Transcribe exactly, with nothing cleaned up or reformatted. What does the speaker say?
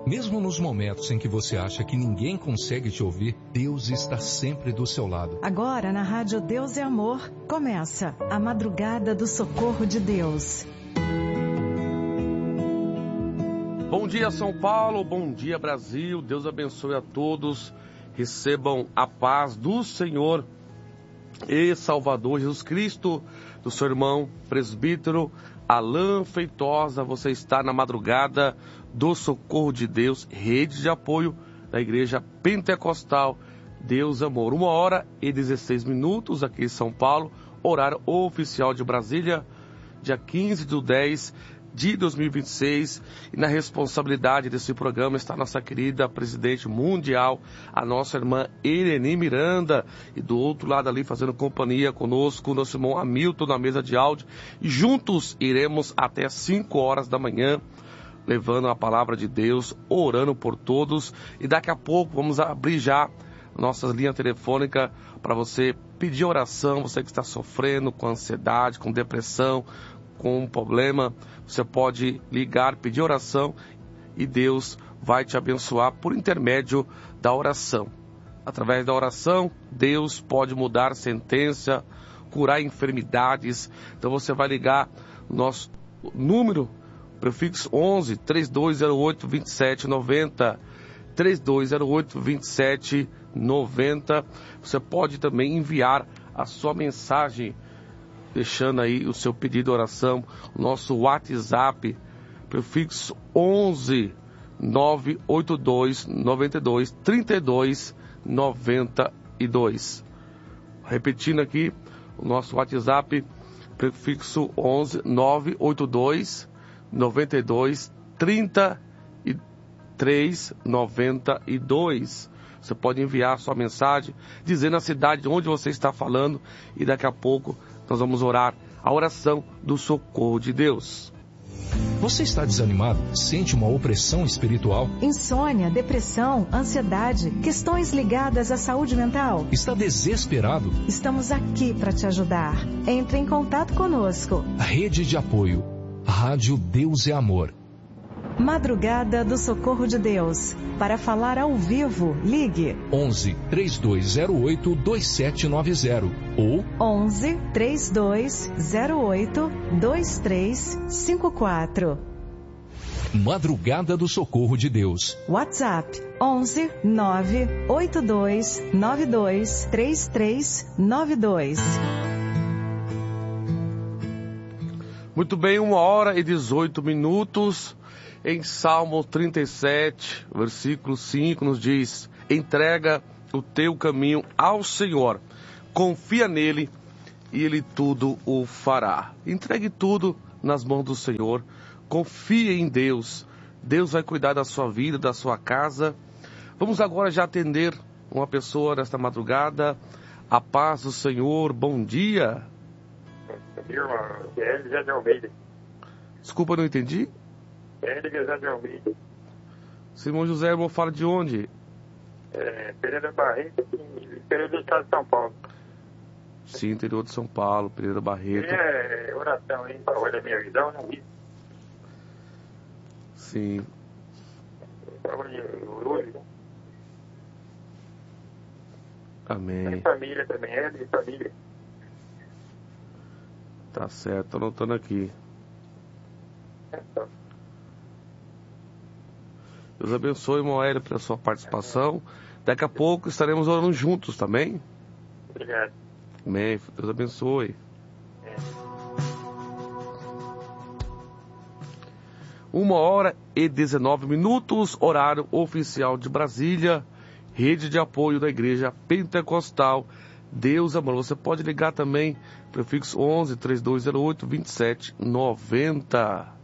Mesmo nos momentos em que você acha que ninguém consegue te ouvir, Deus está sempre do seu lado. Agora, na Rádio Deus é Amor, começa a Madrugada do Socorro de Deus. Bom dia, São Paulo. Bom dia, Brasil. Deus abençoe a todos. Recebam a paz do Senhor e Salvador Jesus Cristo, do seu irmão presbítero Alain Feitosa. Você está na Madrugada do Socorro de Deus, rede de apoio da Igreja Pentecostal Deus Amor. Uma hora e dezesseis minutos aqui em São Paulo, horário oficial de Brasília, dia quinze de dez de dois mil e vinte e seis. E na responsabilidade desse programa está a nossa querida presidente mundial, a nossa irmã Irene Miranda. E do outro lado ali, fazendo companhia conosco, o nosso irmão Hamilton na mesa de áudio. E juntos iremos até cinco horas da manhã, levando a palavra de Deus, orando por todos. E daqui a pouco vamos abrir já nossa linha telefônica para você pedir oração. Você que está sofrendo com ansiedade, com depressão, com um problema, você pode ligar, pedir oração e Deus vai te abençoar por intermédio da oração. Através da oração, Deus pode mudar sentença, curar enfermidades. Então você vai ligar o nosso número, prefixo onze, três dois zero oito, dois sete nove zero, três dois zero oito, dois sete nove zero. Você pode também enviar a sua mensagem, deixando aí o seu pedido de oração, o nosso WhatsApp, prefixo onze, nove oito dois, nove dois, três dois nove dois. Repetindo aqui, o nosso WhatsApp, prefixo onze, nove oito dois, nove dois, três três nove dois. Você pode enviar a sua mensagem, dizendo a cidade onde você está falando, e daqui a pouco nós vamos orar a oração do socorro de Deus. Você está desanimado? Sente uma opressão espiritual? Insônia, depressão, ansiedade, questões ligadas à saúde mental? Está desesperado? Estamos aqui para te ajudar. Entre em contato conosco. Rede de apoio. Rádio Deus é Amor. Madrugada do Socorro de Deus. Para falar ao vivo, ligue onze, três dois zero oito, dois sete nove zero ou onze, três dois zero oito, dois três cinco quatro. Madrugada do Socorro de Deus. WhatsApp onze, nove oito dois, nove dois, três três nove dois. Muito bem, uma hora e dezoito minutos. Em Salmo trinta e sete, versículo cinco, nos diz: entrega o teu caminho ao Senhor, confia nele e ele tudo o fará. Entregue tudo nas mãos do Senhor, confie em Deus. Deus vai cuidar da sua vida, da sua casa. Vamos agora já atender uma pessoa nesta madrugada. A paz do Senhor, bom dia. Bom dia, irmão. É José de Almeida. Desculpa, não entendi. É José de Almeida. Simão José, irmão, fala de onde? É, Pereira Barreto, interior do estado de São Paulo. Sim, interior de São Paulo, Pereira Barreto. É oração aí, para olhar minha visão, não vi. Sim. Prova de olho. Amém. É família também, é de família. Tá certo, tô anotando aqui. É, tá. Deus abençoe, irmão Hélio, pela sua participação. Daqui a pouco estaremos orando juntos também. Obrigado. Amém. Deus abençoe. É. Uma hora e dezenove minutos, horário oficial de Brasília, rede de apoio da Igreja Pentecostal Deus Amor. Você pode ligar também, prefixo onze, três dois zero oito, dois sete nove zero.